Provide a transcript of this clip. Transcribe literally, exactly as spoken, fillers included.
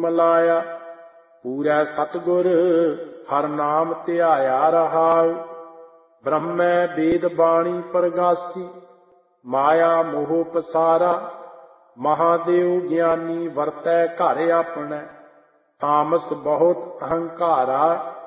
Malaya. ਪੂਰੈ ਸਤਿਗੁਰ ਹਰ ਨਾਮ ਧਿਆਇਆ ਰਹਾਉ। ਬ੍ਰਹਮੈ ਵੇਦ ਬਾਣੀ ਪ੍ਰਗਾਸੀ, ਮਾਇਆ ਮੋਹ ਪਸਾਰਾ। ਮਹਾਦੇਵ ਗਿਆਨੀ ਵਰਤੈ ਘਰ ਆਪਣੈ, ਤਾਮਸ ਬਹੁਤ ਅਹੰਕਾਰਾ।